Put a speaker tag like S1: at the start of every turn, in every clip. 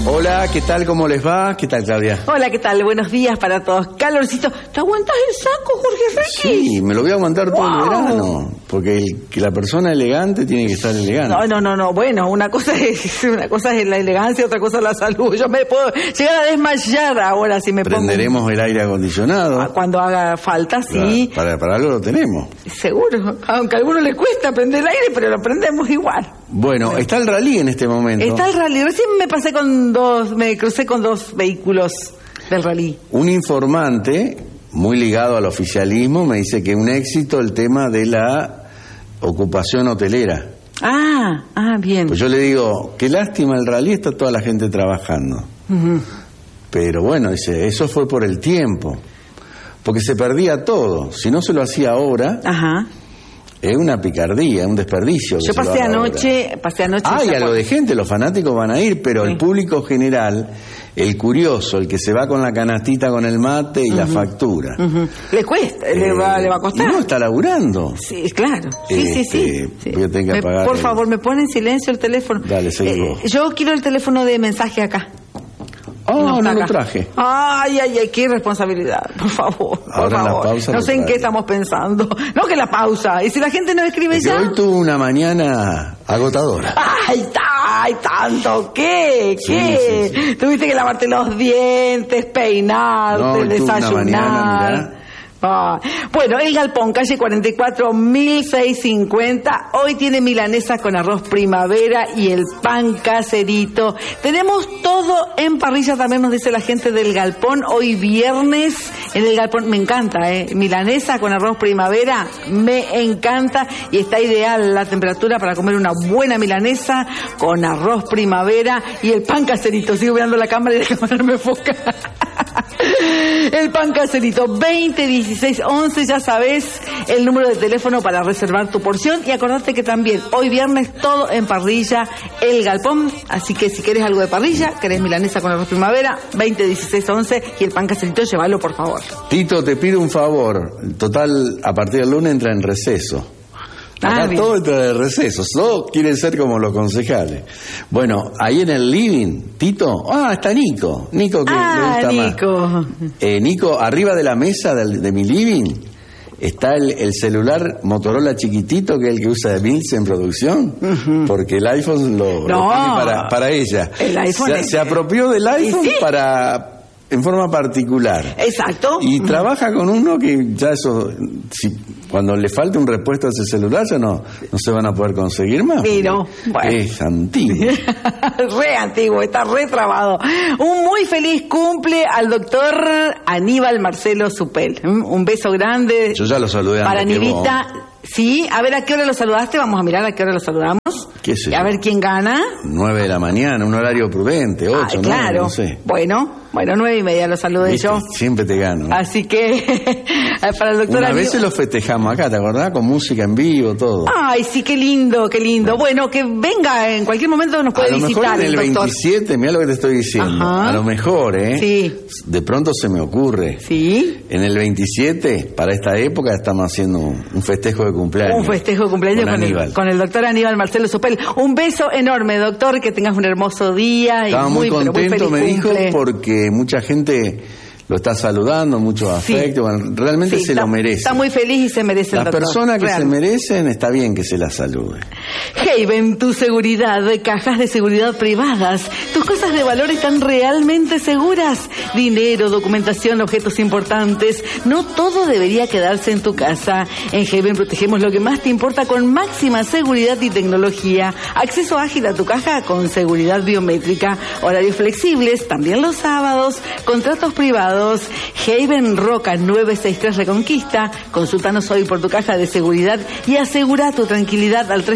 S1: Hola, ¿qué tal? ¿Cómo les va? ¿Qué tal, Claudia?
S2: Hola, ¿qué tal? Buenos días para todos. Calorcito. ¿Te aguantás el saco, Jorge Requis?
S1: Sí, me lo voy a aguantar todo el verano. Porque que la persona elegante tiene que estar elegante.
S2: No. Bueno, una cosa es la elegancia, otra cosa es la salud. Yo me puedo llegar a desmayar ahora si me
S1: Prenderemos el aire acondicionado.
S2: Cuando haga falta, sí.
S1: Para algo lo tenemos.
S2: Seguro. Aunque a algunos les cuesta prender el aire, pero lo prendemos igual.
S1: Bueno, está el rally en este momento.
S2: Está el rally. Recién me crucé con dos vehículos del rally.
S1: Un informante muy ligado al oficialismo me dice que un éxito el tema de la ocupación hotelera.
S2: Bien.
S1: Pues yo le digo, qué lástima el rally, está toda la gente trabajando. Uh-huh. Pero bueno, dice, eso fue por el tiempo. Porque se perdía todo. Si no se lo hacía ahora... Ajá. Es una picardía, un desperdicio.
S2: Yo pasé anoche.
S1: Hay algo de gente, los fanáticos van a ir, pero el público general, el curioso, el que se va con la canastita con el mate y la factura.
S2: Le cuesta, le va a costar.
S1: No está laburando.
S2: Sí, claro. Sí.
S1: Voy a tener que apagar.
S2: Por favor, me pone en silencio el teléfono.
S1: Dale, seguí vos.
S2: Yo quiero el teléfono de mensaje acá.
S1: No lo traje.
S2: Ay, qué irresponsabilidad, por favor.
S1: Ahora en la pausa
S2: no sé en qué estamos pensando. No, que la pausa. Y si la gente no escribe ya.
S1: Hoy tuve una mañana agotadora.
S2: Ay, tanto. ¿Qué? Sí. Tuviste que lavarte los dientes, peinarte, desayunar.
S1: Una mañana, mirá.
S2: Bueno, el Galpón, calle 44, 1650. Hoy tiene milanesa con arroz primavera y el pan caserito. Tenemos todo en parrilla, también nos dice la gente del Galpón. Hoy viernes en el Galpón, me encanta, milanesa con arroz primavera, me encanta. Y está ideal la temperatura para comer una buena milanesa con arroz primavera y el pan caserito. Sigo mirando la cámara y la cámara no me enfoca. El pan caserito, 201611, ya sabes el número de teléfono para reservar tu porción. Y acordate que también hoy viernes todo en parrilla, el Galpón. Así que si querés algo de parrilla, querés milanesa con arroz primavera, 201611 y el pan caserito, llévalo por favor.
S1: Tito, te pido un favor. Total, a partir del lunes entra en receso. Acá todo entra de recesos, todos quieren ser como los concejales. Bueno, ahí en el living, Tito, está Nico que le gusta más. Nico, arriba de la mesa de mi living está el celular Motorola chiquitito, que es el que usa Milce en producción, porque el iPhone lo tiene para ella.
S2: El iPhone
S1: se apropió del iPhone en forma particular.
S2: Exacto.
S1: Y trabaja con uno que ya eso, cuando le falte un repuesto a ese celular ya no se van a poder conseguir más.
S2: Bueno.
S1: Es antiguo.
S2: Re antiguo, está re trabado. Un muy feliz cumple al doctor Aníbal Marcelo Supel. Un beso grande.
S1: Yo ya lo saludé
S2: para Anivita. Sí, a ver a qué hora lo saludaste, vamos a mirar a qué hora lo saludamos.
S1: ¿Qué sé?
S2: A ver quién gana.
S1: 9 de la mañana, un horario prudente, 8,
S2: claro.
S1: 9, no sé.
S2: Bueno, 9:30 lo saludé yo.
S1: Siempre te gano.
S2: Así que, para el doctor
S1: Una vez se lo festejamos acá, ¿te acordás? Con música en vivo, todo.
S2: Ay, sí, qué lindo. Bueno, que venga, en cualquier momento nos puede visitar.
S1: A lo mejor en el 27, mirá lo que te estoy diciendo. Ajá. A lo mejor,
S2: Sí.
S1: De pronto se me ocurre.
S2: Sí.
S1: En el 27, para esta época, estamos haciendo un festejo de cumpleaños.
S2: Un festejo de cumpleaños con el doctor Aníbal Marcelo Supel. Un beso enorme, doctor, que tengas un hermoso día.
S1: Estaba muy contento, me dijo, porque mucha gente lo está saludando, mucho afecto. Bueno, realmente se lo merece.
S2: Está muy feliz y se merece el doctor.
S1: Las personas que se merecen, está bien que se las salude.
S2: Haven, tu seguridad, cajas de seguridad privadas. Tus cosas de valor están realmente seguras. Dinero, documentación, objetos importantes. No todo debería quedarse en tu casa. En Haven protegemos lo que más te importa con máxima seguridad y tecnología. Acceso ágil a tu caja con seguridad biométrica. Horarios flexibles, también los sábados. Contratos privados. Haven Roca 963 Reconquista. Consúltanos hoy por tu caja de seguridad y asegura tu tranquilidad al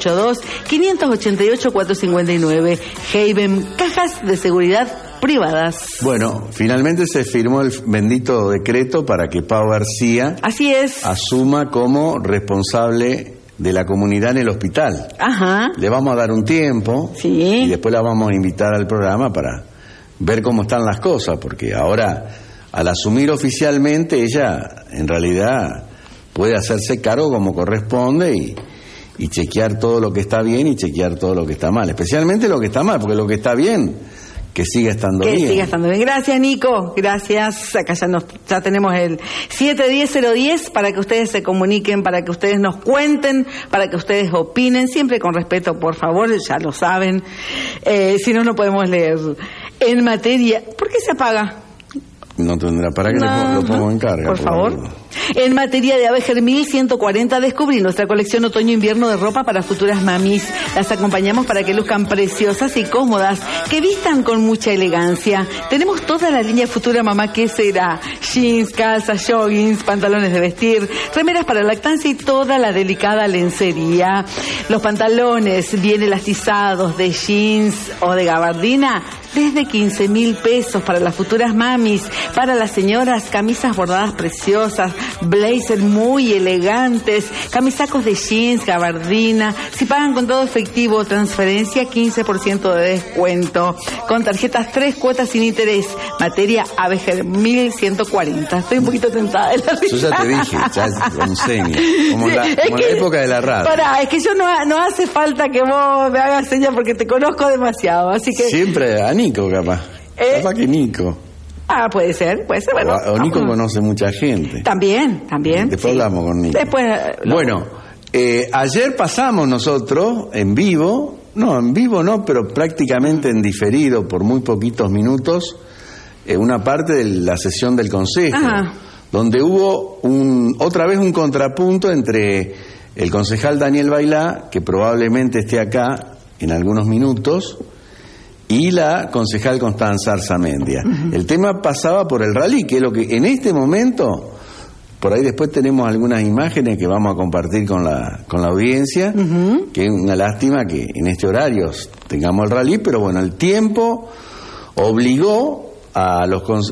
S2: 3482-588-459. Haven, cajas de seguridad privadas.
S1: Bueno, finalmente se firmó el bendito decreto para que Pau García asuma como responsable de la comunidad en el hospital.
S2: Ajá.
S1: Le vamos a dar un tiempo y después la vamos a invitar al programa para ver cómo están las cosas, porque ahora, al asumir oficialmente, ella en realidad puede hacerse cargo como corresponde y chequear todo lo que está bien y chequear todo lo que está mal, especialmente lo que está mal, porque lo que está bien, que siga estando bien.
S2: Que siga estando bien. Gracias, Nico. Gracias. Acá ya tenemos el 710-010 para que ustedes se comuniquen, para que ustedes nos cuenten, para que ustedes opinen, siempre con respeto, por favor, ya lo saben. Si no, no podemos leer. En materia... ¿Por qué se apaga?
S1: No tendrá, para que lo pongo en carga.
S2: Por favor. En materia de Abeger 1140, descubrí nuestra colección otoño-invierno de ropa para futuras mamis. Las acompañamos para que luzcan preciosas y cómodas, que vistan con mucha elegancia. Tenemos toda la línea Futura Mamá, que será jeans, calzas, joggings, pantalones de vestir, remeras para lactancia y toda la delicada lencería. Los pantalones bien elastizados de jeans o de gabardina, desde 15.000 pesos para las futuras mamis. Para las señoras, camisas bordadas preciosas, blazer muy elegantes, camisacos de jeans, gabardina. Si pagan con todo efectivo, transferencia 15% de descuento. Con tarjetas 3 cuotas sin interés. Materia Abeger 1140. Estoy un poquito tentada de la risa.
S1: Yo ya te dije, ya con señas. Como en la época de la radio.
S2: Pará, es que yo no hace falta que vos me hagas señas porque te conozco demasiado, así que...
S1: Siempre a Nico, capaz. Capaz que Nico.
S2: Ah, puede ser. Bueno,
S1: o Nico conoce mucha gente.
S2: También.
S1: Después hablamos con Nico. Bueno, ayer pasamos nosotros en vivo, pero prácticamente en diferido por muy poquitos minutos, una parte de la sesión del Consejo, donde hubo otra vez un contrapunto entre el concejal Daniel Bailá, que probablemente esté acá en algunos minutos, y la concejal Constanza Arzamendia. El tema pasaba por el rally, que es lo que en este momento, por ahí después tenemos algunas imágenes que vamos a compartir con la audiencia, que es una lástima que en este horario tengamos el rally, pero bueno, el tiempo obligó a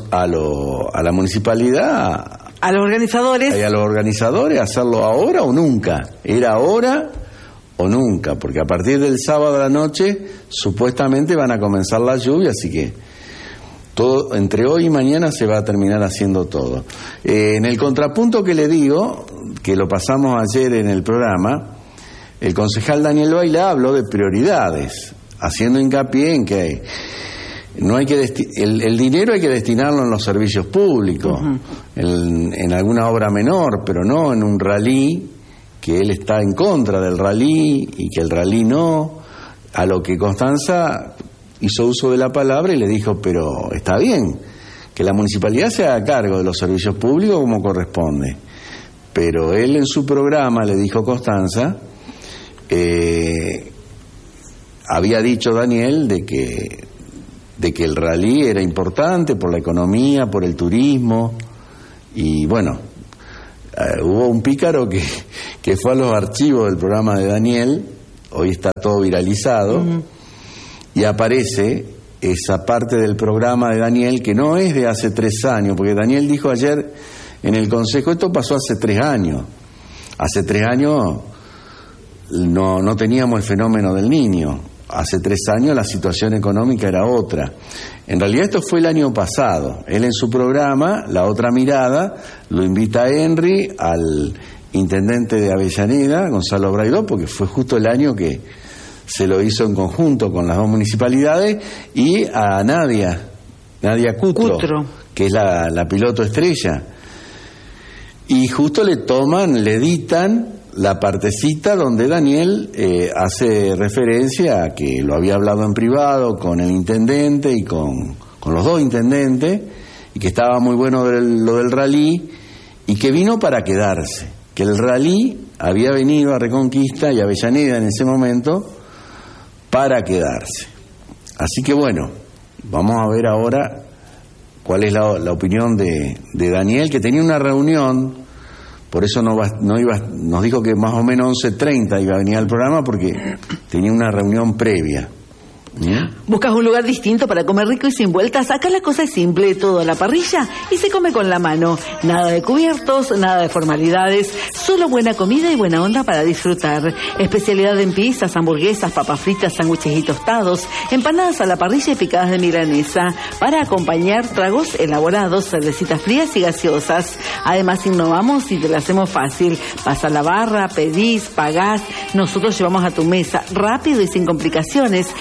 S1: la municipalidad,
S2: a los organizadores
S1: a hacerlo ahora o nunca. Era ahora o nunca, porque a partir del sábado a la noche supuestamente van a comenzar las lluvias, así que todo entre hoy y mañana se va a terminar haciendo todo. En el contrapunto que le digo, que lo pasamos ayer en el programa, el concejal Daniel Bailá habló de prioridades, haciendo hincapié en que no hay que el dinero hay que destinarlo en los servicios públicos, en alguna obra menor, pero no en un rally, que él está en contra del rally y que el rally no, a lo que Constanza hizo uso de la palabra y le dijo, pero está bien, que la municipalidad se haga cargo de los servicios públicos como corresponde. Pero él en su programa le dijo Constanza, había dicho Daniel de que el rally era importante por la economía, por el turismo, y bueno, hubo un pícaro que fue a los archivos del programa de Daniel, hoy está todo viralizado, y aparece esa parte del programa de Daniel que no es de hace 3 años, porque Daniel dijo ayer en el Consejo, esto pasó hace 3 años. Hace 3 años no teníamos el fenómeno del Niño. Hace 3 años la situación económica era otra. En realidad esto fue el año pasado. Él en su programa, La Otra Mirada, lo invita a Henry, al intendente de Avellaneda, Gonzalo Braidó, porque fue justo el año que se lo hizo en conjunto con las 2 municipalidades, y a Nadia Cutro, que es la piloto estrella. Y justo le editan la partecita donde Daniel hace referencia a que lo había hablado en privado con el intendente y con los 2 intendentes, y que estaba muy bueno lo del rally, y que vino para quedarse, que el rally había venido a Reconquista y a Avellaneda en ese momento para quedarse. Así que bueno, vamos a ver ahora cuál es la opinión de Daniel, que tenía una reunión, por eso nos dijo que más o menos 11:30 iba a venir al programa, porque tenía una reunión previa.
S2: ¿Buscas un lugar distinto para comer rico y sin vueltas? Acá la cosa es simple, todo a la parrilla y se come con la mano. Nada de cubiertos, nada de formalidades, solo buena comida y buena onda para disfrutar. Especialidad en pizzas, hamburguesas, papas fritas, sándwiches y tostados, empanadas a la parrilla y picadas de milanesa. Para acompañar tragos elaborados, cervecitas frías y gaseosas. Además innovamos y te lo hacemos fácil. Vas a la barra, pedís, pagás, nosotros llevamos a tu mesa, rápido y sin complicaciones. Todo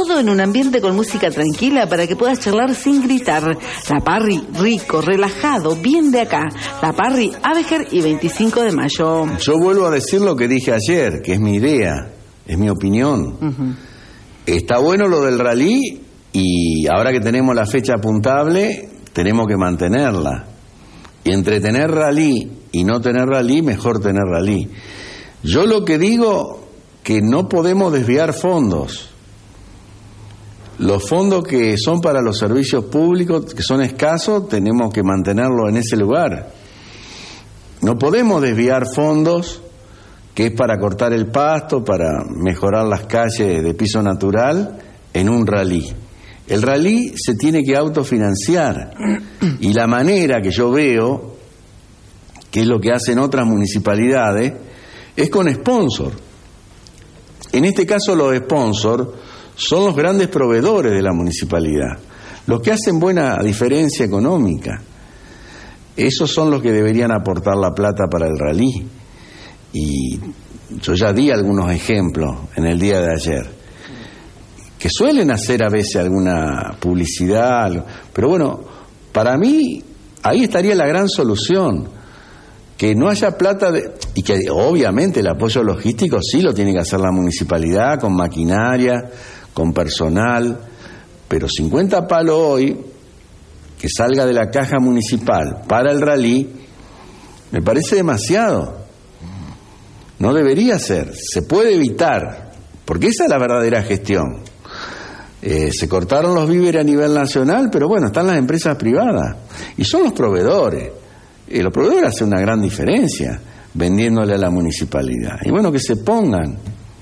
S2: todo en un ambiente con música tranquila para que puedas charlar sin gritar. La Parry, rico, relajado, bien de acá. La Parry, Avejer y 25 de mayo.
S1: Yo vuelvo a decir lo que dije ayer, que es mi idea, es mi opinión. Está bueno lo del rally y ahora que tenemos la fecha apuntable, tenemos que mantenerla. Y entre tener rally y no tener rally, mejor tener rally. Yo lo que digo, que no podemos desviar fondos. Los fondos que son para los servicios públicos, que son escasos, tenemos que mantenerlos en ese lugar. No podemos desviar fondos, que es para cortar el pasto, para mejorar las calles de piso natural, en un rally. El rally se tiene que autofinanciar. Y la manera que yo veo, que es lo que hacen otras municipalidades, es con sponsor. En este caso los sponsors son los grandes proveedores de la municipalidad, los que hacen buena diferencia económica. Esos son los que deberían aportar la plata para el rally. Y yo ya di algunos ejemplos en el día de ayer, que suelen hacer a veces alguna publicidad, pero bueno, para mí ahí estaría la gran solución, que no haya plata y que obviamente el apoyo logístico sí lo tiene que hacer la municipalidad, con maquinaria, con personal, pero 50 palos hoy, que salga de la caja municipal para el rally, me parece demasiado. No debería ser, se puede evitar, porque esa es la verdadera gestión. Se cortaron los víveres a nivel nacional, pero bueno, están las empresas privadas y son los proveedores. Los proveedores hacen una gran diferencia vendiéndole a la municipalidad. Y bueno, que se pongan.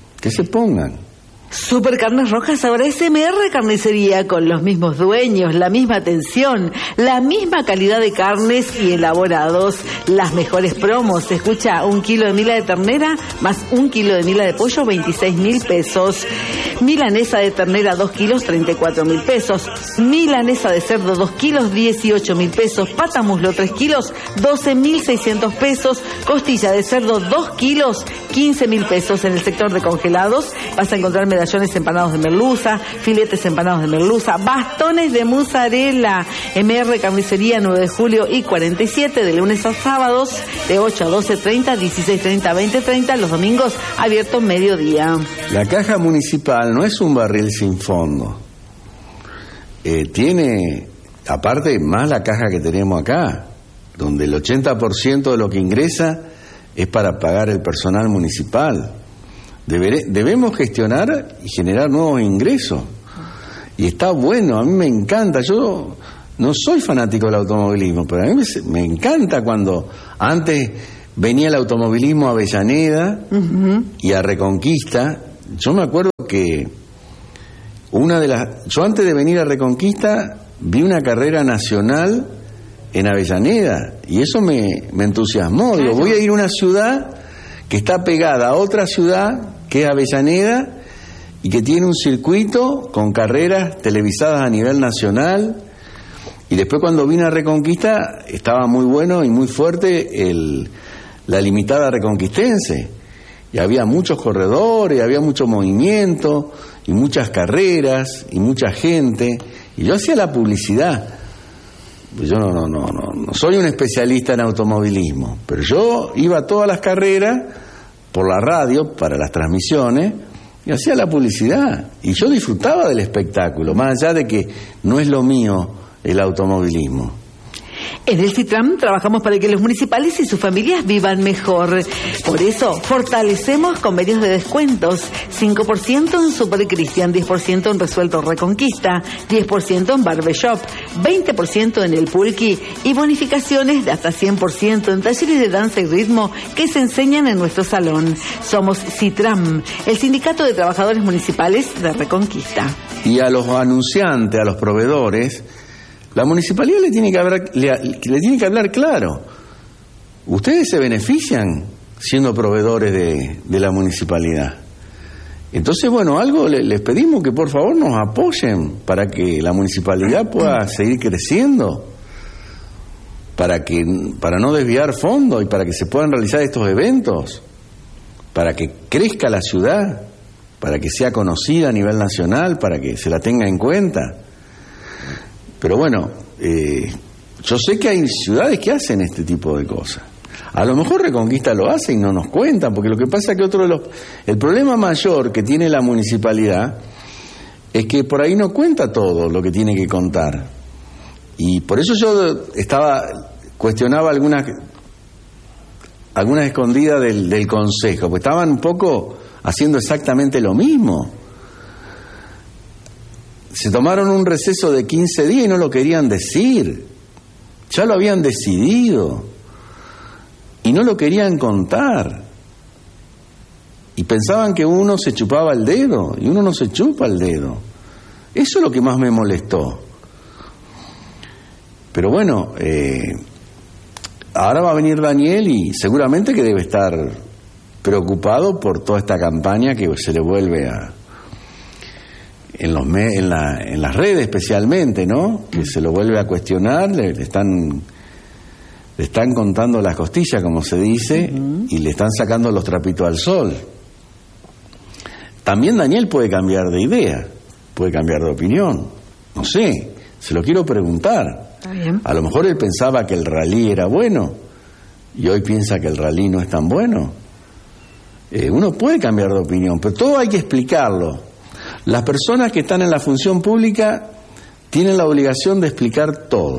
S2: Super Carnes Rojas ahora es MR Carnicería, con los mismos dueños, la misma atención, la misma calidad de carnes y elaborados, las mejores promos. Escucha, 1 kilo de mila de ternera más 1 kilo de mila de pollo, 26.000 pesos. Milanesa de ternera 2 kilos, 34.000 pesos. Milanesa de cerdo 2 kilos, 18.000 pesos. Pata muslo 3 kilos, 12.600 pesos. Costilla de cerdo 2 kilos, 15.000 pesos. En el sector de congelados vas a encontrar medallones empanados de merluza, filetes empanados de merluza, bastones de mozzarella. MR Carnicería 9 de julio y 47, de lunes a sábados, de 8 a 12:30, 16:30 a 20:30, los domingos abierto mediodía.
S1: La caja municipal no es un barril sin fondo. Tiene, aparte, más la caja que tenemos acá, donde el 80% de lo que ingresa es para pagar el personal municipal. Debemos gestionar y generar nuevos ingresos. Y está bueno, a mí me encanta. Yo no soy fanático del automovilismo, pero a mí me encanta cuando antes venía el automovilismo a Avellaneda y a Reconquista. Yo me acuerdo que yo antes de venir a Reconquista vi una carrera nacional en Avellaneda y eso me entusiasmó. Claro. Digo, voy a ir a una ciudad que está pegada a otra ciudad que es Avellaneda y que tiene un circuito con carreras televisadas a nivel nacional. Y después cuando vine a Reconquista estaba muy bueno y muy fuerte la limitada reconquistense, y había muchos corredores, había mucho movimiento y muchas carreras y mucha gente, y yo hacía la publicidad. Yo no soy un especialista en automovilismo, pero yo iba a todas las carreras por la radio para las transmisiones y hacía la publicidad, y yo disfrutaba del espectáculo, más allá de que no es lo mío el automovilismo.
S2: En el Citram trabajamos para que los municipales y sus familias vivan mejor. Por eso fortalecemos convenios de descuentos. 5% en Super Cristian, 10% en Resuelto Reconquista, 10% en Barbershop, 20% en El Pulqui y bonificaciones de hasta 100% en talleres de danza y ritmo que se enseñan en nuestro salón. Somos Citram, el Sindicato de Trabajadores Municipales de Reconquista.
S1: Y a los anunciantes, a los proveedores, la municipalidad le tiene que hablar claro. Ustedes se benefician siendo proveedores de la municipalidad. Entonces, bueno, algo les pedimos, que por favor nos apoyen para que la municipalidad pueda seguir creciendo, para no desviar fondos y para que se puedan realizar estos eventos, para que crezca la ciudad. para que sea conocida a nivel nacional, para que se la tenga en cuenta. Pero bueno, yo sé que hay ciudades que hacen este tipo de cosas. A lo mejor Reconquista lo hace y no nos cuentan, porque lo que pasa es que el problema mayor que tiene la municipalidad es que por ahí no cuenta todo lo que tiene que contar. Y por eso yo cuestionaba algunas escondidas del Consejo, pues estaban un poco haciendo exactamente lo mismo. Se tomaron un receso de 15 días y no lo querían decir. Ya lo habían decidido y no lo querían contar. Y pensaban que uno se chupaba el dedo, y uno no se chupa el dedo. Eso es lo que más me molestó. Pero bueno, ahora va a venir Daniel y seguramente que debe estar preocupado por toda esta campaña que se le vuelve en las redes especialmente, ¿no? Que se lo vuelve a cuestionar, le están contando las costillas, como se dice, y le están sacando los trapitos al sol. También Daniel puede cambiar de idea, puede cambiar de opinión, no sé, se lo quiero preguntar.
S2: Está bien.
S1: A lo mejor él pensaba que el rally era bueno y hoy piensa que el rally no es tan bueno. Uno puede cambiar de opinión, pero todo hay que explicarlo. Las personas que están en la función pública tienen la obligación de explicar todo.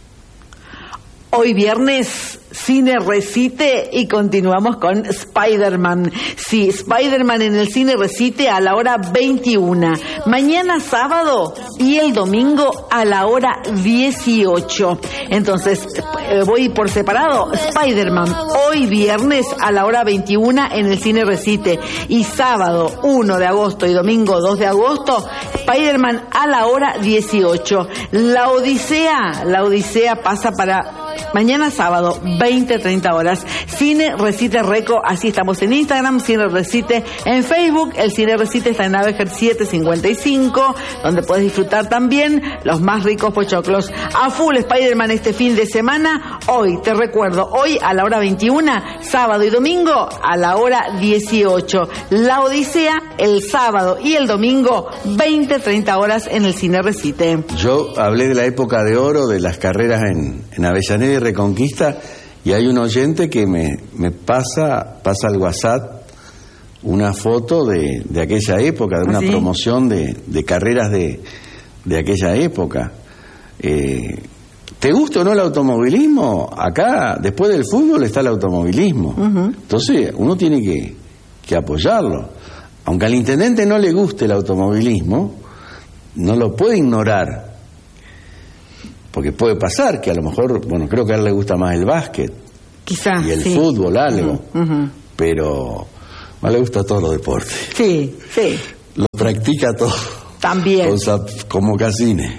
S2: Hoy viernes, Cine Recite y continuamos con Spider-Man. Sí, Spider-Man en el Cine Recite a la hora 21. Mañana sábado y el domingo a la hora 18. Entonces, voy por separado. Spider-Man hoy viernes a la hora 21 en el Cine Recite. Y sábado 1 de agosto y domingo 2 de agosto, Spider-Man a la hora 18. La Odisea pasa para mañana sábado, 20-30 horas. Cine Recite Reco, así estamos en Instagram, Cine Recite en Facebook, el Cine Recite está en Naveger 755, donde puedes disfrutar también los más ricos pochoclos. A full Spider-Man este fin de semana, hoy, te recuerdo, hoy a la hora 21, sábado y domingo a la hora 18. La Odisea el sábado y el domingo, 20-30 horas en el Cine Recite.
S1: Yo hablé de la época de oro de las carreras en Avellaneda y Reconquista, y hay un oyente que me pasa al WhatsApp una foto de aquella época, de una promoción de carreras de aquella época. ¿Te gusta o no el automovilismo? Acá, después del fútbol, está el automovilismo. Entonces, uno tiene que apoyarlo. Aunque al intendente no le guste el automovilismo, no lo puede ignorar. Porque puede pasar que a lo mejor, bueno, creo que a él le gusta más el básquet.
S2: Quizás.
S1: Y el fútbol, algo. Pero no le gusta todos los deportes.
S2: Sí.
S1: Lo practica todo.
S2: También.
S1: Como Cassini.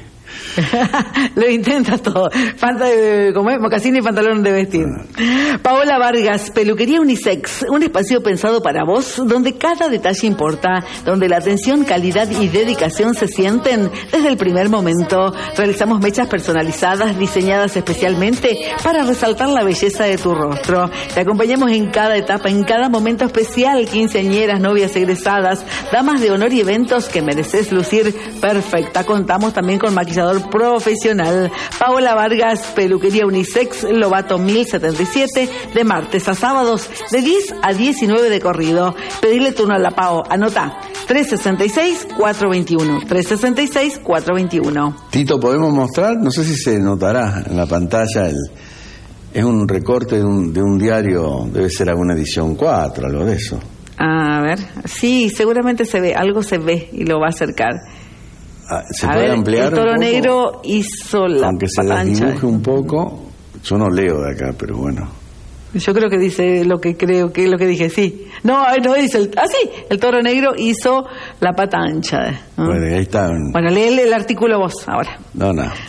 S2: Lo intenta todo. Como es, mocasín y pantalón de vestir. Paola Vargas, Peluquería Unisex, un espacio pensado para vos, donde cada detalle importa, donde la atención, calidad y dedicación se sienten desde el primer momento. Realizamos mechas personalizadas, diseñadas especialmente para resaltar la belleza de tu rostro. Te acompañamos en cada etapa, en cada momento especial, quinceañeras, novias egresadas, damas de honor y eventos que mereces lucir perfecta. Contamos también con maquillador profesional. Paola Vargas, Peluquería Unisex, Lobato 1077, de martes a sábados de 10 a 19 de corrido. Pedirle turno a la Pao. Anota 366-421. 366-421.
S1: Tito, ¿podemos mostrar? No sé si se notará en la pantalla. Es un recorte de un diario, debe ser alguna edición 4, algo de eso.
S2: A ver, sí, seguramente se ve, algo se ve y lo va a acercar.
S1: ¿Se puede ampliar
S2: el Toro
S1: un poco?
S2: Negro hizo la
S1: aunque se
S2: patancha.
S1: Dibuje un poco, yo no leo de acá, pero bueno.
S2: Yo creo que dice lo que creo que es lo que dije, sí. No dice el Toro Negro hizo la pata ancha.
S1: Bueno, ahí está.
S2: Bueno, léele el artículo vos ahora.
S1: No.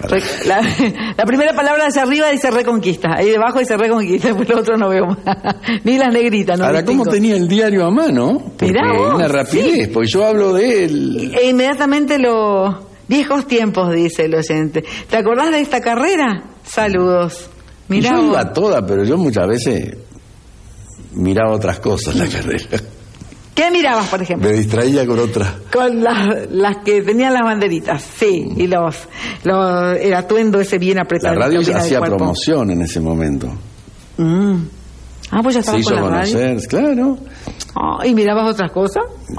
S2: La primera palabra hacia arriba dice Reconquista, ahí debajo dice Reconquista, después lo otro no veo más. Ni las negritas, no.
S1: Ahora, ¿cómo tenía el diario a mano? Porque
S2: mirá vos,
S1: una rapidez,
S2: sí.
S1: Porque yo hablo de él.
S2: E inmediatamente viejos tiempos, dice el oyente. ¿Te acordás de esta carrera? Saludos. Mirá,
S1: yo iba toda, pero yo muchas veces miraba otras cosas en la carrera.
S2: ¿Qué mirabas, por ejemplo?
S1: Me distraía con otras.
S2: Con las que tenían las banderitas, sí, y el atuendo ese bien apretado.
S1: La radio hacía promoción en ese momento.
S2: Ah, pues ya estabas con la
S1: conocer, radio. Claro.
S2: ¿Y mirabas otras cosas?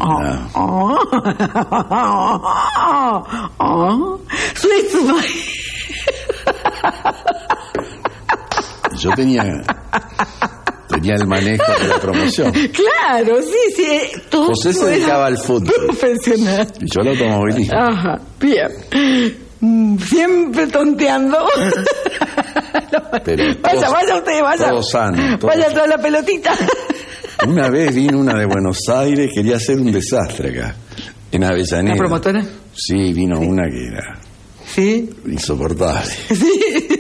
S2: Sweet Smile.
S1: Yo tenía el manejo de la promoción.
S2: Claro, sí.
S1: José se dedicaba al fútbol.
S2: Profesional.
S1: Y yo al automovilismo.
S2: Ajá, bien. Siempre tonteando.
S1: Pero
S2: vaya usted, vaya.
S1: Todo sano.
S2: Vaya toda la pelotita.
S1: Una vez vino una de Buenos Aires, quería hacer un desastre acá, en Avellaneda.
S2: ¿La promotora?
S1: Sí, vino una que era...
S2: ¿Sí?
S1: Insoportable.
S2: Sí.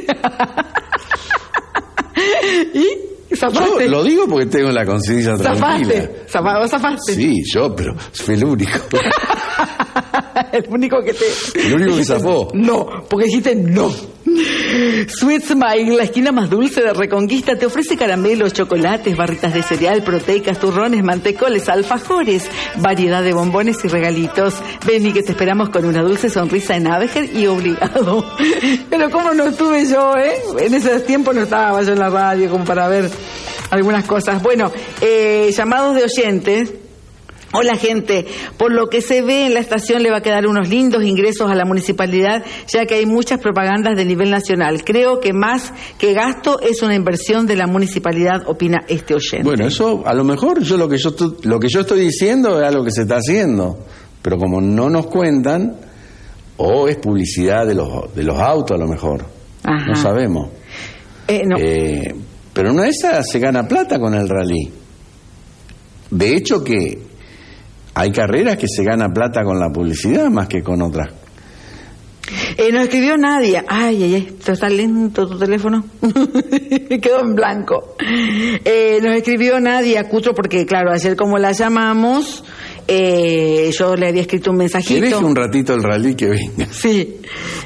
S2: ¿Y? ¿Zafaste?
S1: Yo lo digo porque tengo la conciencia tranquila.
S2: ¿Zafaste?
S1: Sí, pero fue el único.
S2: El único que
S1: zafó.
S2: No, porque dijiste no. Sweet Smile, la esquina más dulce de Reconquista, te ofrece caramelos, chocolates, barritas de cereal, proteicas, turrones, mantecoles, alfajores, variedad de bombones y regalitos. Ven y que te esperamos con una dulce sonrisa en Abejer y obligado. Pero cómo no estuve yo, en ese tiempo no estaba yo en la radio como para ver algunas cosas. Bueno, llamados de oyentes. Hola gente, por lo que se ve en la estación le va a quedar unos lindos ingresos a la municipalidad, ya que hay muchas propagandas de nivel nacional. Creo que más que gasto es una inversión de la municipalidad, opina este oyente. Bueno,
S1: eso a lo mejor lo que yo estoy diciendo es algo que se está haciendo, pero como no nos cuentan, o es publicidad de los autos a lo mejor. Ajá. No sabemos.
S2: No.
S1: Pero no, esa se gana plata con el rally. De hecho que hay carreras que se gana plata con la publicidad más que con otras.
S2: Nos escribió Nadia. Ay, está lento tu teléfono. Quedó en blanco. Nos escribió Nadia Cutro porque, claro, ayer como la llamamos, yo le había escrito un mensajito.
S1: Que deje un ratito el rally que venga.
S2: Sí.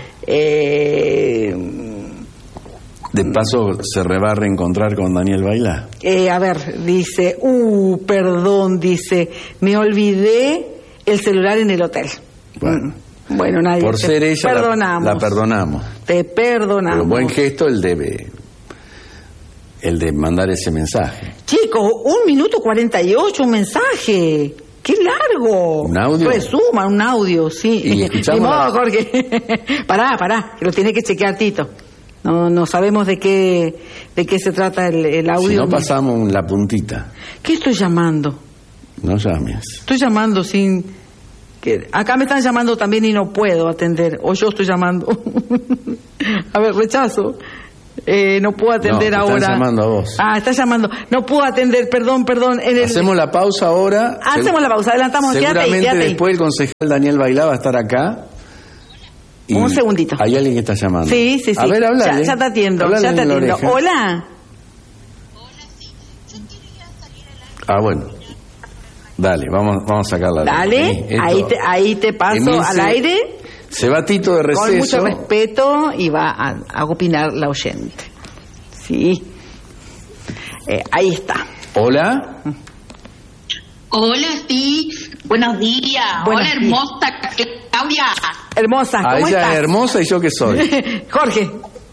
S1: De paso, ¿se va a reencontrar con Daniel Bailá?
S2: A ver, dice, perdón, dice, me olvidé el celular en el hotel. Bueno, nadie.
S1: Por ser ella, la perdonamos.
S2: Te perdonamos.
S1: Pero buen gesto el de mandar ese mensaje.
S2: Chicos, 1 minuto 48, un mensaje. ¡Qué largo!
S1: ¿Un audio?
S2: Resuma, un audio, sí.
S1: Y escuchamos.
S2: Jorge. Pará, que lo tiene que chequear Tito. No sabemos de qué se trata el audio.
S1: Si no pasamos la puntita.
S2: ¿Qué estoy llamando?
S1: No llames.
S2: Estoy llamando sin... Acá me están llamando también y no puedo atender. O yo estoy llamando. A ver, rechazo. No puedo atender ahora.
S1: Están llamando a vos.
S2: Está llamando. No puedo atender, perdón.
S1: Hacemos la pausa ahora.
S2: Hacemos la pausa, adelantamos.
S1: Seguramente
S2: quédate.
S1: Después el concejal Daniel Bailá va a estar acá.
S2: Un segundito.
S1: Hay alguien que está llamando.
S2: Sí.
S1: A ver, hablale.
S2: Ya te atiendo. Hola.
S3: Hola, sí. Yo quería salir al aire.
S1: Bueno. Dale, vamos a sacarla.
S2: Dale, ahí te paso al aire.
S1: Se va Tito de receso.
S2: Con mucho respeto y va a opinar la oyente. Sí. Ahí está.
S1: Hola.
S3: Hola, sí. Buenos días. Hola, hermosa Claudia.
S2: Hermosa, ¿cómo
S1: ella
S2: estás?
S1: Es hermosa y yo qué soy.
S2: Jorge.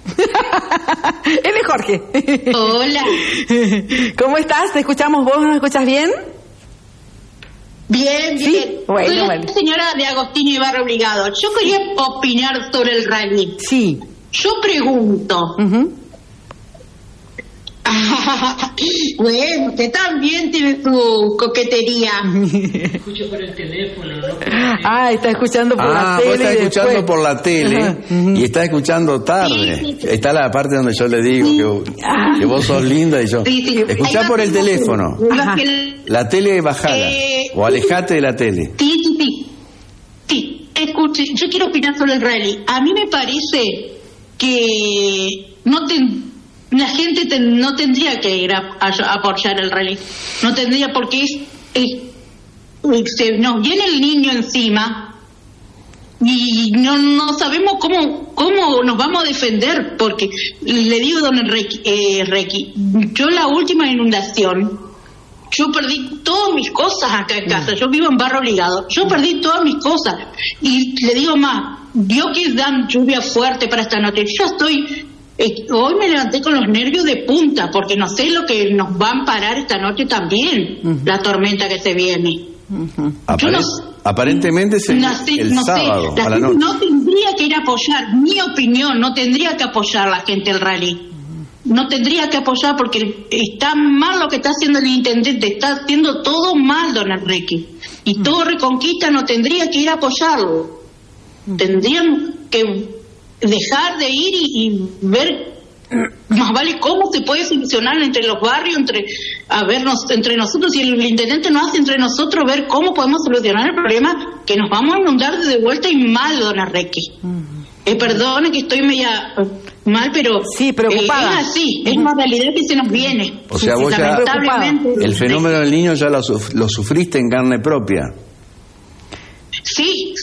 S2: Él es Jorge.
S3: Hola.
S2: ¿Cómo estás? ¿Te escuchamos vos? ¿Nos escuchas bien?
S3: Bien.
S2: ¿Sí? Bueno,
S3: soy la señora de Agostino Ibarra Obligado. Yo quería opinar sobre el rally.
S2: Sí.
S3: Yo pregunto. Bueno, usted también tiene su coquetería.
S4: Escucho por el teléfono, ¿no?
S2: Está escuchando por la tele.
S1: Vos estás escuchando por la tele y está escuchando tarde.
S3: Sí.
S1: Está la parte donde yo le digo que vos sos linda y yo.
S3: Sí.
S1: Escuchá por el teléfono. La tele bajala o alejate de la tele.
S3: Sí, escuche, yo quiero opinar sobre el rally. A mí me parece que la gente no tendría que ir a apoyar el rally. No tendría, porque se nos viene el niño encima y no sabemos cómo nos vamos a defender, porque le digo, don Requi, yo la última inundación yo perdí todas mis cosas acá en casa. Yo vivo en Barrio Obligado. Yo perdí todas mis cosas. Y le digo más, Dios que dan lluvia fuerte para esta noche. Yo estoy... hoy me levanté con los nervios de punta, porque no sé lo que nos va a amparar esta noche también, la tormenta que se viene.
S1: Aparentemente es el sábado a la noche.
S3: No tendría que ir a apoyar, mi opinión, no tendría que apoyar la gente del rally. No tendría que apoyar porque está mal lo que está haciendo el intendente, está haciendo todo mal, don Enrique. Y todo Reconquista no tendría que ir a apoyarlo. Tendrían que dejar de ir y ver más vale cómo se puede solucionar entre los barrios, entre nosotros, y el intendente nos hace entre nosotros ver cómo podemos solucionar el problema, que nos vamos a inundar de vuelta y mal, don Arrequi. Perdone que estoy media mal, pero
S2: sí, preocupada.
S3: Es así, es una realidad que se nos viene.
S1: O sea, vos ya el fenómeno del niño ya lo sufriste en carne propia.
S3: Sí.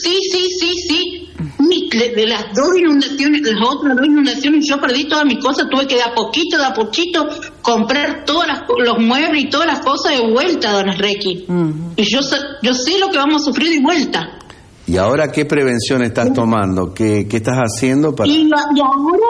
S3: De las dos inundaciones, las otras dos inundaciones, yo perdí todas mis cosas, tuve que de a poquito comprar todos los muebles y todas las cosas de vuelta, don Enrique. Y yo sé lo que vamos a sufrir de vuelta.
S1: ¿Y ahora qué prevención estás tomando? ¿Qué estás haciendo para...?
S3: Y ahora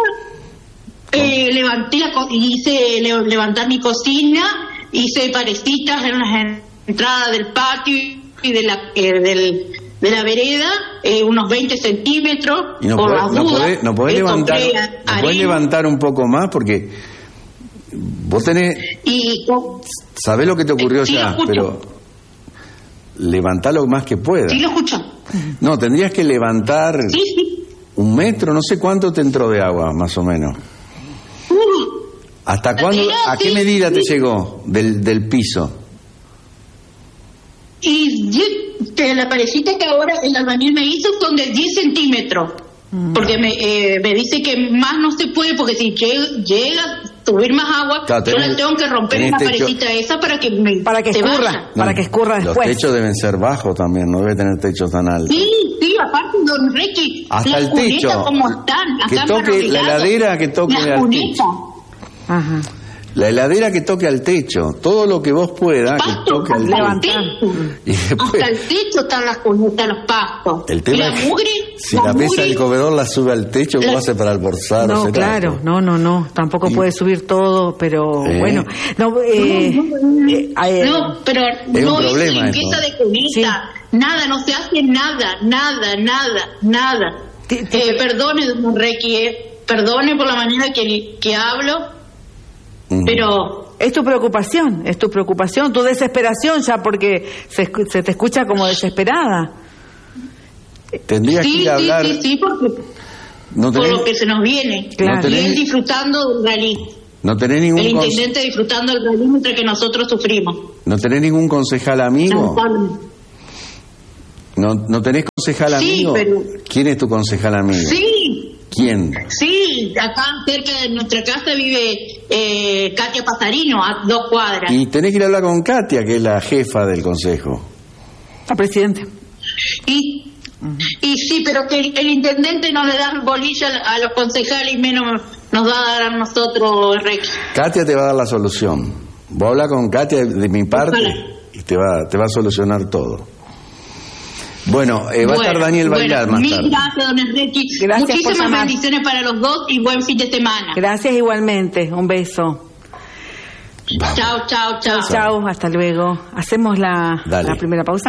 S3: hice levantar mi cocina, hice parecitas en las entradas del patio y de la vereda, unos 20 centímetros.
S1: ¿Y no podés levantar un poco más? Porque vos tenés... ¿Sabés lo que te ocurrió ya? Pero levantá lo más que puedas.
S3: Sí, lo escucho.
S1: No, tendrías que levantar 1 metro, no sé cuánto te entró de agua, más o menos. ¿Hasta cuándo? ¿A qué medida te llegó del piso?
S3: Y la parecita que ahora el albañil me hizo son de 10 centímetros. Porque me dice que más no se puede, porque si llega a subir más agua, claro, yo la tengo que romper en la parecita esa para que escurra,
S2: para que escurra después.
S1: Los techos deben ser bajos también, no debe tener techos tan altos.
S3: Sí, aparte, don Ricky,
S1: hasta el techo,
S3: como están,
S1: que toque la heladera, que toque al techo.
S2: Ajá.
S1: La heladera que toque al techo, todo lo que vos puedas que toque al techo.
S3: Hasta el techo están las cunetas, los pastos.
S1: El tema es que si la mesa del comedor la sube al techo, ¿cómo hace para almorzar?
S2: No, claro, no, tampoco puede subir todo, pero bueno.
S3: Pero no es limpieza de cuneta, nada, no se hace nada. Perdone, don Enrique, perdone por la manera que hablo. Pero
S2: es tu preocupación, tu desesperación ya, porque se te escucha como desesperada.
S1: Tendrías que ir a hablar.
S3: Sí, porque por lo que se nos viene.
S2: Claro.
S3: Y él disfrutando del rally.
S1: No tenés ningún
S3: el intendente disfrutando del rally mientras que nosotros sufrimos.
S1: ¿No tenés ningún concejal amigo? ¿No tenés concejal amigo?
S3: Pero...
S1: ¿Quién es tu concejal amigo?
S3: Sí.
S1: ¿Quién?
S3: Sí, acá cerca de nuestra casa vive Katia Pasarino, a 2 cuadras.
S1: Y tenés que ir a hablar con Katia, que es la jefa del consejo.
S2: La presidenta.
S3: Y sí, pero que el intendente no le da bolilla a los concejales y menos nos va a dar a nosotros, Rex.
S1: Katia te va a dar la solución. Vos habla con Katia de mi parte y te va a solucionar todo. Bueno, va a estar Daniel Bailar más tarde.
S3: Gracias, don Enrique. Muchísimas bendiciones para los dos y buen fin de semana.
S2: Gracias igualmente. Un beso. Chao. Hasta luego. Hacemos la primera pausa.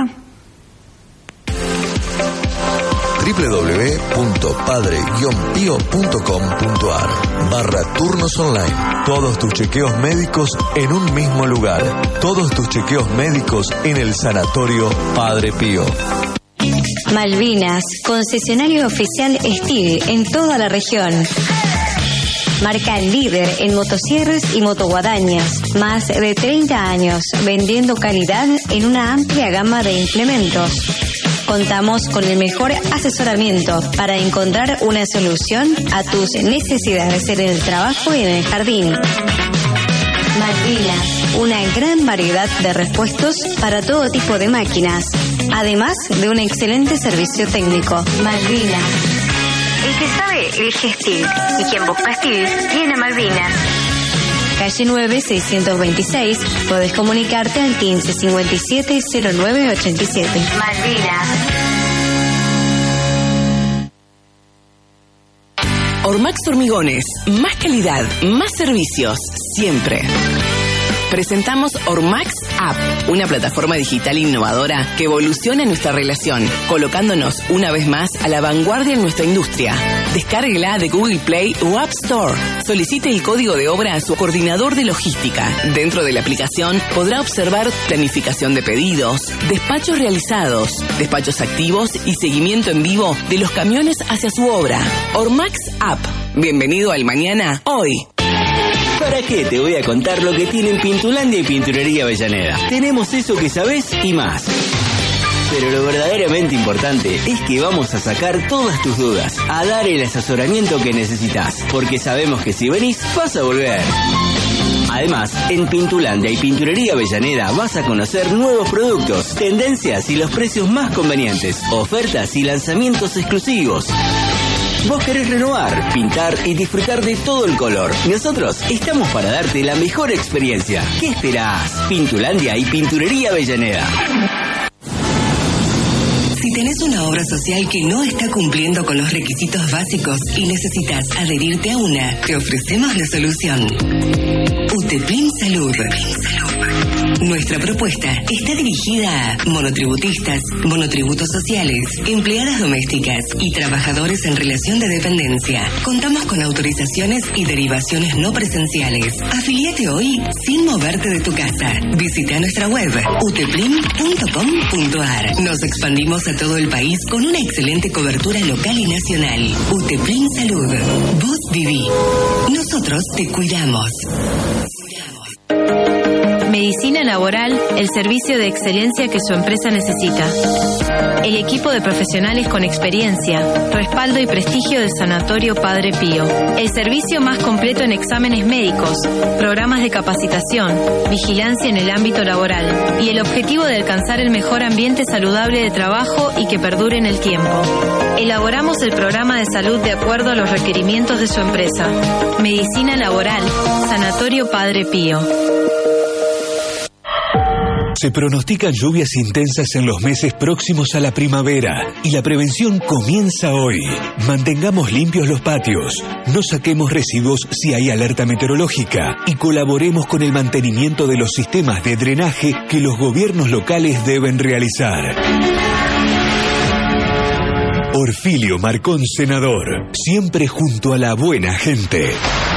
S5: www.padre-pio.com.ar/turnos online. Todos tus chequeos médicos en un mismo lugar. Todos tus chequeos médicos en el Sanatorio Padre Pío.
S6: Malvinas, concesionario oficial Steel en toda la región. Marca líder en motosierras y motoguadañas. Más de 30 años vendiendo calidad en una amplia gama de implementos. Contamos con el mejor asesoramiento para encontrar una solución a tus necesidades en el trabajo y en el jardín. Malvinas, una gran variedad de repuestos para todo tipo de máquinas, además de un excelente servicio técnico. Malvinas. El que sabe elige Steel y quien busca Steel tiene Malvinas. calle 9, 626. Podés comunicarte al 1557 0987. Malvinas.
S7: Ormax Hormigones, más calidad, más servicios, siempre. Presentamos Ormax App, una plataforma digital innovadora que evoluciona nuestra relación, colocándonos una vez más a la vanguardia en nuestra industria. Descárguela de Google Play o App Store. Solicite el código de obra a su coordinador de logística. Dentro de la aplicación podrá observar planificación de pedidos, despachos realizados, despachos activos y seguimiento en vivo de los camiones hacia su obra. Ormax App. Bienvenido al mañana, hoy.
S8: ¿Para qué te voy a contar lo que tienen Pintulandia y Pinturería Avellaneda? Tenemos eso que sabés y más. Pero lo verdaderamente importante es que vamos a sacar todas tus dudas, a dar el asesoramiento que necesitas, porque sabemos que si venís vas a volver. Además, en Pintulandia y Pinturería Avellaneda vas a conocer nuevos productos, tendencias y los precios más convenientes, ofertas y lanzamientos exclusivos. Vos querés renovar, pintar y disfrutar de todo el color. Nosotros estamos para darte la mejor experiencia. ¿Qué esperás? Pintulandia y Pinturería Avellaneda.
S9: Si tenés una obra social que no está cumpliendo con los requisitos básicos y necesitas adherirte a una, te ofrecemos la solución. UTEPLIN Salud. Nuestra propuesta está dirigida a monotributistas, monotributos sociales, empleadas domésticas y trabajadores en relación de dependencia. Contamos con autorizaciones y derivaciones no presenciales. Afiliate hoy sin moverte de tu casa. Visita nuestra web uteplin.com.ar. Nos expandimos a todo el país con una excelente cobertura local y nacional. UTEPLIN Salud. Vos viví. Nosotros te cuidamos.
S6: Medicina laboral, el servicio de excelencia que su empresa necesita. El equipo de profesionales con experiencia, respaldo y prestigio del Sanatorio Padre Pío. El servicio más completo en exámenes médicos, programas de capacitación, vigilancia en el ámbito laboral y el objetivo de alcanzar el mejor ambiente saludable de trabajo y que perdure en el tiempo. Elaboramos el programa de salud de acuerdo a los requerimientos de su empresa. Medicina laboral, Sanatorio Padre Pío.
S5: Se pronostican lluvias intensas en los meses próximos a la primavera y la prevención comienza hoy. Mantengamos limpios los patios, no saquemos residuos si hay alerta meteorológica y colaboremos con el mantenimiento de los sistemas de drenaje que los gobiernos locales deben realizar. Orfilio Marcón, senador, siempre junto a la buena gente.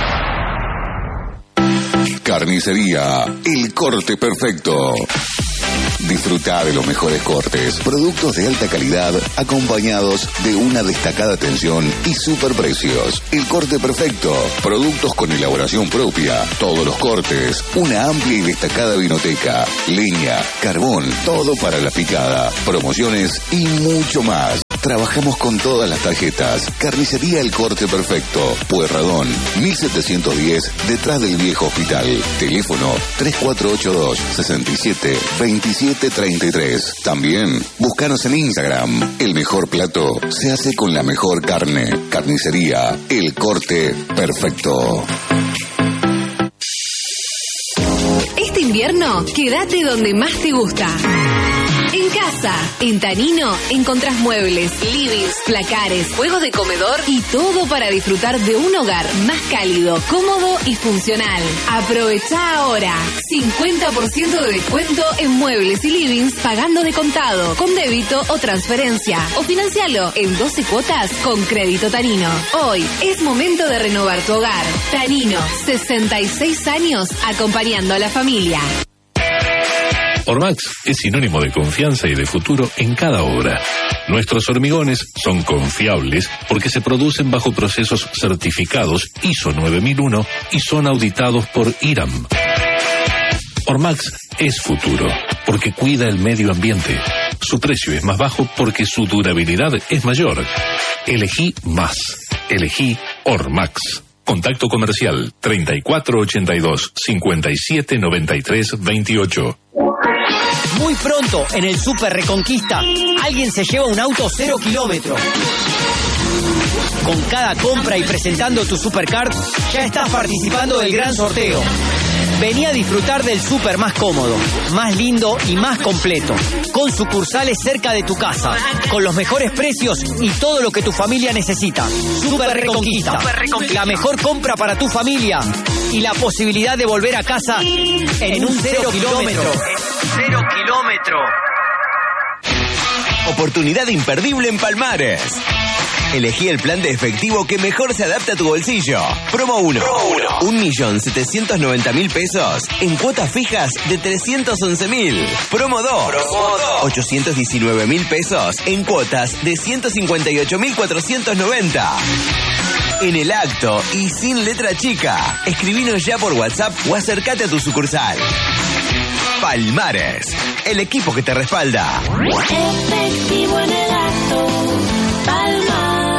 S10: Carnicería El Corte Perfecto. Disfruta de los mejores cortes, productos de alta calidad acompañados de una destacada atención y superprecios. El Corte Perfecto, productos con elaboración propia, todos los cortes, una amplia y destacada vinoteca, leña, carbón, todo para la picada, promociones y mucho más. Trabajamos con todas las tarjetas. Carnicería El Corte Perfecto, Pueyrredón, 1710, detrás del viejo hospital. Teléfono 3482-672733. También, búscanos en Instagram. El mejor plato se hace con la mejor carne. Carnicería El Corte Perfecto.
S11: Este invierno, quédate donde más te gusta. En casa, en Tanino, encontrás muebles, livings, placares, juegos de comedor y todo para disfrutar de un hogar más cálido, cómodo y funcional. Aprovecha ahora 50% de descuento en muebles y livings pagando de contado, con débito o transferencia. O financialo en 12 cuotas con crédito Tanino. Hoy es momento de renovar tu hogar. Tanino, 66 años acompañando a la familia.
S12: Ormax es sinónimo de confianza y de futuro en cada obra. Nuestros hormigones son confiables porque se producen bajo procesos certificados ISO 9001 y son auditados por IRAM. Ormax es futuro porque cuida el medio ambiente. Su precio es más bajo porque su durabilidad es mayor. Elegí más. Elegí Ormax. Contacto comercial 3482 5793 28.
S13: Muy pronto, en el Super Reconquista, alguien se lleva un auto 0 kilómetros. Con cada compra y presentando tu Supercard, ya estás participando del gran sorteo. Vení a disfrutar del súper más cómodo, más lindo y más completo, con sucursales cerca de tu casa, con los mejores precios y todo lo que tu familia necesita. Super Reconquista, la mejor compra para tu familia y la posibilidad de volver a casa en un 0 kilómetro.
S14: 0 kilómetro. Oportunidad imperdible en Palmares. Elegí el plan de efectivo que mejor se adapta a tu bolsillo. Promo 1. 1.790.000 pesos en cuotas fijas de 311.000. Promo 2. 819.000 pesos en cuotas de 158.490. En el acto y sin letra chica. Escribinos ya por WhatsApp o acércate a tu sucursal. Palmares, el equipo que te respalda.
S15: Efectivo en el acto. Palmares.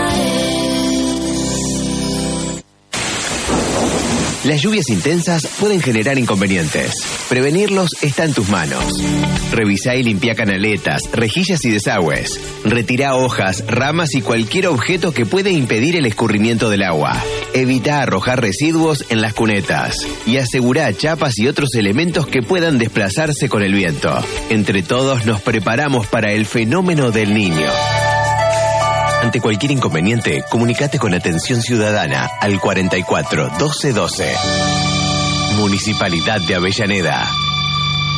S14: Las lluvias intensas pueden generar inconvenientes. Prevenirlos está en tus manos. Revisá y limpia canaletas, rejillas y desagües. Retirá hojas, ramas y cualquier objeto que pueda impedir el escurrimiento del agua. Evita arrojar residuos en las cunetas. Y asegurá chapas y otros elementos que puedan desplazarse con el viento. Entre todos nos preparamos para el fenómeno del Niño. Ante cualquier inconveniente, comunicate con Atención Ciudadana al 44 12 12. Municipalidad de Avellaneda.